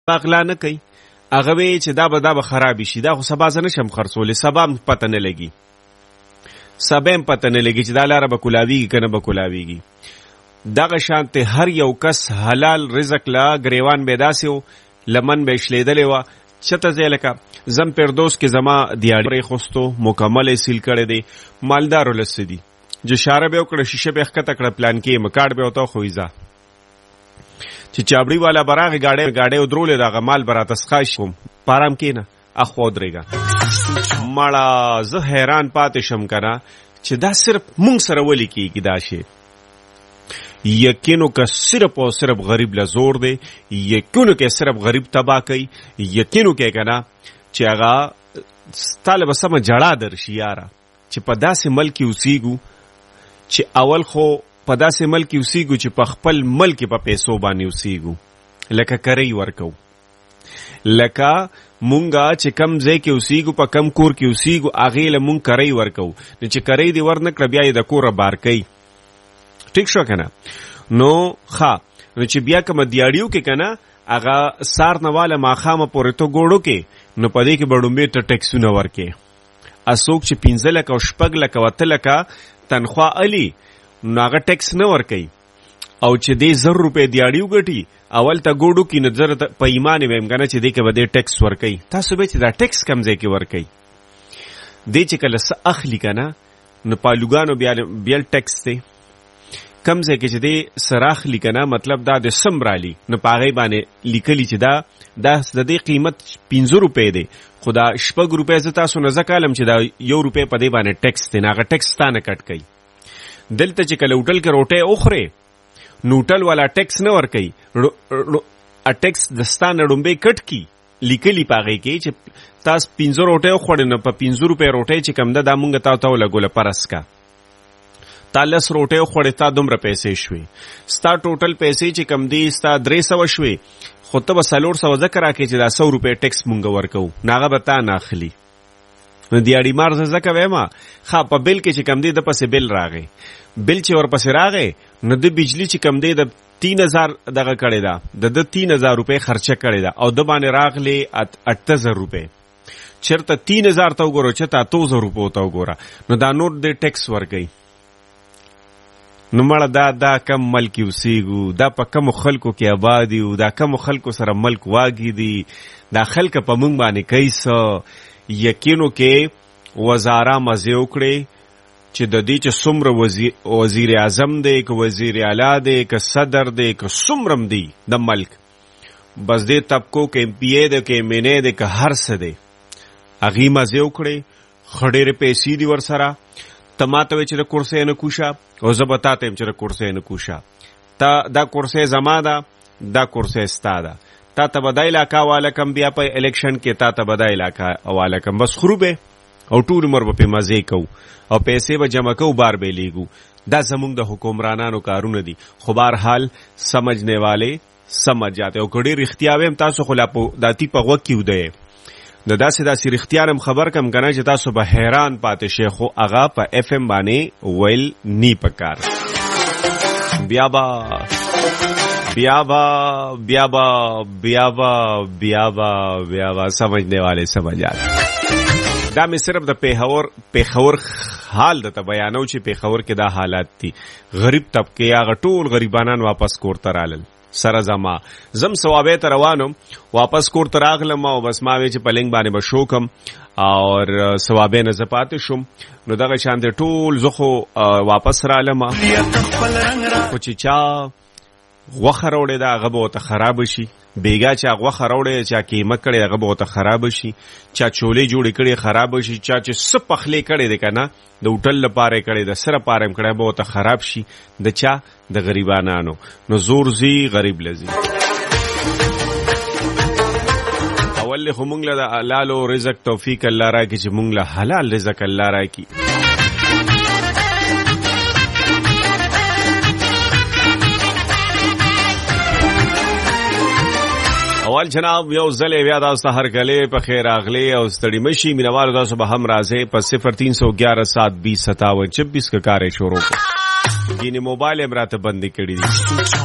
اغلا نه کوي، هغه وی چې دا به خراب شي، دا خو سبا زه نشم خرڅولی، سبا هم پته نه لګي، سبا هم پته نه لګي چې دا لاره به کولاویږي که نه به کولاویږي. دغه شانته هر یو کس حلال رزق لا گریوان به داسې و، لمن به شلیدلې وه، چته ځای لکه زم پردوس کې زما دیاړی خوستو مکمل یې سیل کړی دی، مالدارو لسه دي، جشاره به وکړه، شیشه به ښکته کړه، پلان کې مکاډ به ورته خویزه چې چابړي والا براغه گاډي ودرولې دغه مال براته سخاش کوم پارام کېنه اخو درېګا مړه. زه حیران پاتې شم کنه چې دا صرف مونږ سره ولي کېږي دا شی. یقینو که صرف او صرف غریب له زور دی، یقینو که صرف غریب تبا کوي، یقینو که کنه چې هغه ستاله به سمه جړه درشي یاره چې په داسې ملک اوسېږو چې اول خو په داسې ملک اوسېږو چې په خپل ملک په پیسو باندې اوسېږو، لکه کرۍ ورکو، لکه مونږه چې کم ځای کې اوسېږو په کم کور کې اوسېږو هغې له مونږ کرۍ ورکو، نو چې کرۍ دې ور نه کړه بیا یې د کوره بار کوي. ټیک شو که نه؟ نو ښه، نو چې بیا کومه دیاړیو کې که نه هغه سار نه واله ماښامه پورې تو ګوړو کې، نو په دې کې به ډومبې ته ټیکسونه ورکې. څوک چې 15 لکه او 6 لکه او 8 لکه تنخوا علي نو هغه ټیکس نه ورکوي، او چې دې 1000 روپۍ دیاړي وګټي اول ته ګوډو کې نو زر په ایمان ویم که نه چې دې کې به دې ټیکس ورکوي. تاسو به چې دا ټیکس کم ځای کې ورکوي، دې چې کله څه اخلي که نه نو پالوګانو بیا ټیکس دی، کم ځای کې چې دې سره اخلي که نه مطلب دا د سم رالي نو په هغې باندې لیکلي چې دا د دې قیمت 15 روپۍ دی، خو دا 6 روپۍ زه تاسو نه زه کالم چې دا 1 روپۍ په دې باندې ټیکس دی، نو هغه ټیکس تا نه کټ کوي. دلته چې کله هوټل کې روټۍ وخورې نو هوټل والا ټیکس نه ورکوي، ټیکس د ستا نه ډومبۍ کټ کي، لیکلي په هغې کې چې تاسو 15 روټۍ وخوړې نو په 15 روپۍ روټۍ چې کوم ده دا مونږ تا ولګوله پرس کا، تا 10 روټۍ وخوړې تا دومره پیسې شوې، ستا ټوټل پیسې چې کم دی ستا 300 شوې، خو ته به 400 ځکه راکړې چې دا 100 روپۍ ټیکس مونږ ورکوو، نو هغه به تا نه اخلي. نو دیاړي مار زه ځکه ویمه ښه په بل کې چې کم دی د پسې بل راغی، بل چې ورپسې راغی نو د بجلی چې کم دی د 3000 دغه کړې ده، د 3000 روپۍ خرچه کړې ده او د باندې راغلې 8000 روپۍ، چېرته 3000 ته وګوره چېرته 8000 روپو ته وګوره، نو دا نور د ټیکس ورکوي. نو مړه دا کم ملک اوسېږو، دا په کمو خلکو کې آباد یو، دا کمو خلکو سره ملک واګي دي، دا خلک په موږ باندې کوي څه. یقینو کې وزاره مزې وکړې چې د دې چې څومره وزیر اعظم دی که وزیر اعلی دی که صدر دی که څومره هم دی د ملک، بس دې طبقو کې ایم پی ای دی که ایم این ای دی که هر څه دی، هغې مزې وکړې، ښه ډېرې پیسې دي ورسره. ته ما ته وایې چې د کرسۍ نه کوشه، او زه به تا ته یم چې د کرسۍ نه کوشه، دا کرسۍ زما ده، دا کرسۍ ستا ده، تا ته به دا علاقه حواله کم، بیا په الیکشن کې تا ته به دا علاقه حواله کم، بس خورو به او ټول عمر به پې مزې کوو او پیسې به جمع کوو، بار به لیږو. دا زمونږ د حکمرانانو کارونه دي، خو بهرحال سمجھنے والے سمجھ جاتے. او که ډېر رښتیا ویم تاسو خو لا داتي په غوږ کې وده یې، د داسې رښتیا هم خبر کم که نه چې تاسو به حیران پاتې شئ، خو هغه په اف ام باندې ویل نی پکار. بیا سمجھنے والے سمجھ جاتے. دا مې صرف د پیښور حال درته بیانو چې پیښور کې دا حالات دي. غریب طبقې هغه ټول غریبانان واپس کور ته رالل، سره زم ثوابې ته روانم، واپس کور ته راغلم او بس ما وی چې په لینک باندې به شو کم او ثوابې نه زه پاتې شوم. نو دغه شان دی ټول زه خو واپس رالم، خو چې چا غوښه راوړې ده هغه به ورته خرابه شي، بیګا چا غوښه راوړې چا قیمه کړې هغه به ورته خرابه شي، چا چولې جوړې کړې خرابه شي، چا چې څه پخلې کړې دی که نه د هوټل لپاره یې کړې د څه لپاره یې کړی به ورته خراب شي. د چا؟ د غریبانانو. نو زور ځي غریب لځي. اول خو مونږ له د حلالو رزق توفیق الله راکړي چې مونږ له حلال رزق الله راکړي. اول جناب یو ځلې بیا تاسو ته هرکلی په خیر راغلی او ستړي مشي مینوالو، تاسو به هم راځئ په 0311 720 57 26 که کار یې شروع کړو. ګینې موبایل یې هم راته بندې کړي دي.